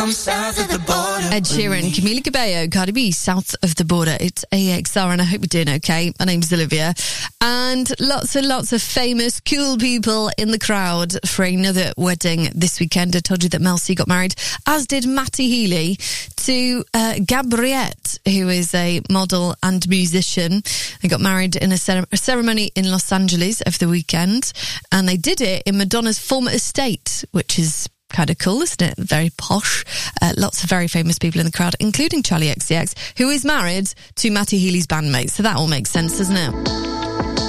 I'm south of the border. Ed Sheeran, Camila Cabello, Cardi B, South of the Border. It's AXR and I hope you're doing okay. My name's Olivia. And lots and lots of famous, cool people in the crowd for another wedding this weekend. I told you that Mel C got married, as did Matty Healy, to Gabriette, who is a model and musician. They got married in a ceremony in Los Angeles over the weekend. And they did it in Madonna's former estate, which is kind of cool, isn't it? Very posh. Lots of very famous people in the crowd, including Charlie XCX, who is married to Matty Healy's bandmate. So that all makes sense, doesn't it?